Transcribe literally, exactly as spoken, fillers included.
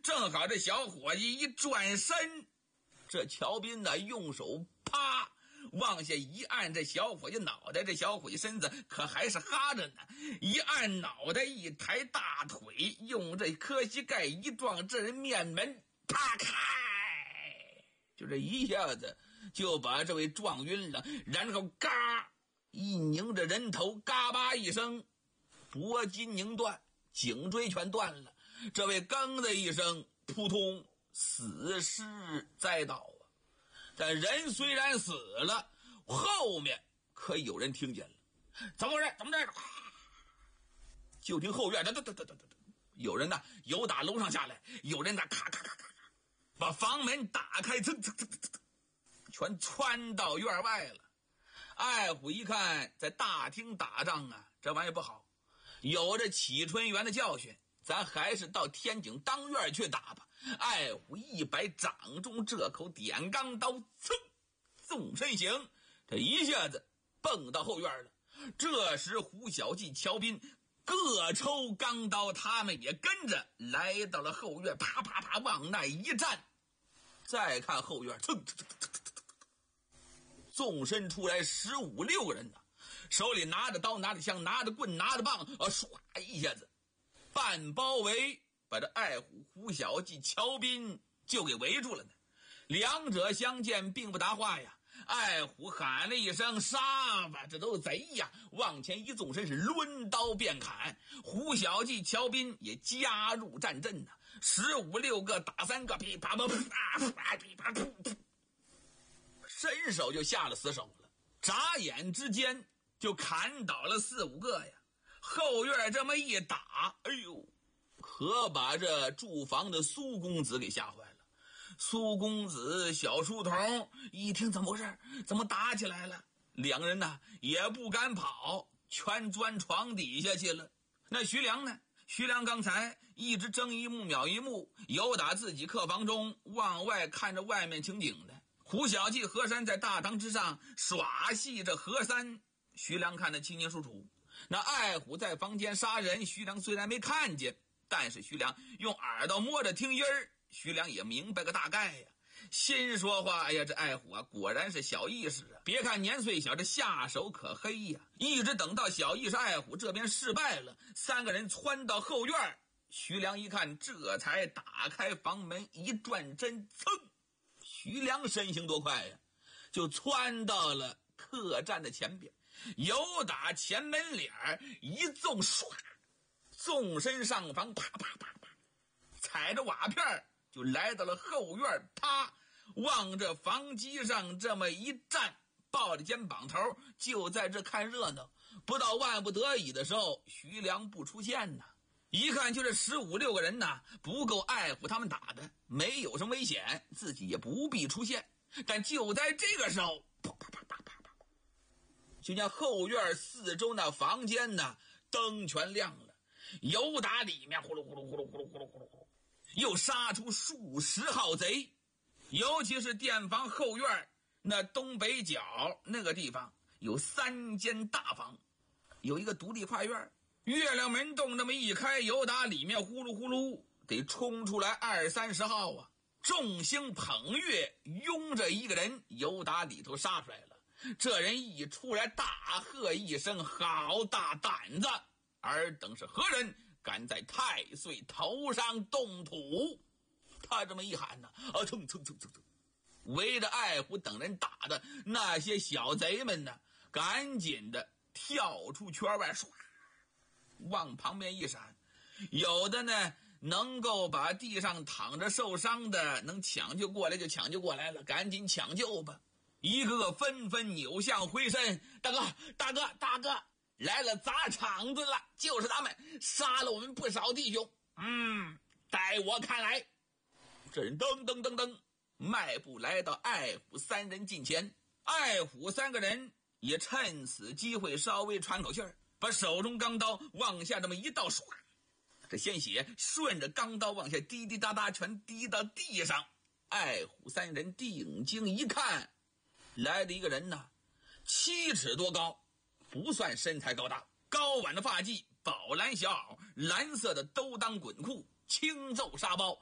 正好这小伙计一转身，这乔斌呢用手啪往下一按这小伙计脑袋，这小伙计身子可还是哈着呢，一按脑袋一抬大腿，用这磕膝盖一撞，这人面门啪开，就这一下子就把这位撞晕了，然后嘎一拧着人头，嘎巴一声，脖筋拧断，颈椎全断了，这位刚的一声扑通死尸栽倒啊！但人虽然死了，后面可有人听见了，怎么回事？怎么着？就听后院，哒哒哒哒哒哒，有人呢由打楼上下来，有人呢咔咔咔咔咔，把房门打开，噌噌噌噌噌，全窜到院外了。艾虎一看，在大厅打仗啊，这玩意儿不好，有着启春园的教训，咱还是到天井当院去打吧。艾虎一摆掌中这口点钢刀，噌，纵身行，这一下子蹦到后院了。这时胡小记、乔斌各抽钢刀，他们也跟着来到了后院，啪啪啪往那一站。再看后院，噌噌噌噌噌噌，纵身出来十五六个人呢，手里拿着刀，拿着枪，拿着棍，拿着棒，啊，唰一下子半包围，把这艾虎、胡小记、乔斌就给围住了呢。两者相见并不答话呀，艾虎喊了一声杀吧，这都是贼呀，往前一纵身是抡刀便砍。胡小记、乔斌也加入战阵呢，十五六个打三个，噼啪啪啪啪噼啪噗噗，伸手就下了死手了，眨眼之间就砍倒了四五个呀。后院这么一打，哎呦，可把这住房的苏公子给吓坏了。苏公子小书童一听怎么回事，怎么打起来了，两个人呢也不敢跑，全钻床底下去了。那徐良呢，徐良刚才一直睁一目秒一目，由打自己客房中往外看着外面情景的。胡小记、何山在大堂之上耍戏着何三，徐良看得清清楚楚。那艾虎在房间杀人，徐良虽然没看见，但是徐良用耳朵摸着听音儿，徐良也明白个大概呀。心说话，哎呀，这艾虎啊果然是小意识啊，别看年岁小，这下手可黑呀。一直等到小意识艾虎这边失败了，三个人窜到后院，徐良一看，这才打开房门，一转身，噌，徐良身形多快呀，就窜到了客栈的前边，由打前门脸一纵，唰，纵身上房，啪啪啪啪，踩着瓦片就来到了后院，啪，望着房基上这么一站，抱着肩膀头，就在这看热闹。不到万不得已的时候，徐良不出现呢。一看就这十五六个人呢，不够艾虎他们打的，没有什么危险，自己也不必出现。但就在这个时候，啪啪啪啪啪啪，就见后院四周那房间呢，灯全亮了，由打里面呼噜呼噜呼噜呼噜呼噜呼噜呼噜，又杀出数十号贼。尤其是店房后院那东北角那个地方有三间大房，有一个独立跨院，月亮门洞那么一开，由打里面呼噜呼噜得冲出来二三十号啊，众星捧月，拥着一个人由打里头杀出来了。这人一出来，大喝一声，好大胆子，尔等是何人，敢在太岁头上动土？他这么一喊呢，啊，蹭蹭蹭蹭蹭，围着艾虎等人打的那些小贼们呢，赶紧的跳出圈外，唰，往旁边一闪。有的呢能够把地上躺着受伤的能抢救过来就抢救过来了，赶紧抢救吧。一个个纷纷扭向回身，大哥大哥大哥，来了砸场子了，就是他们杀了我们不少弟兄。嗯，待我看来。这人噔噔噔噔迈步来到艾虎三人近前，艾虎三个人也趁此机会稍微喘口气儿，把手中钢刀往下这么一倒，唰，这鲜血顺着钢刀往下滴滴答答全滴到地上。艾虎三人定睛一看，来了一个人呢，七尺多高，不算身材高大，高挽的发髻，宝蓝小袄，蓝色的兜裆滚裤，青皱沙包，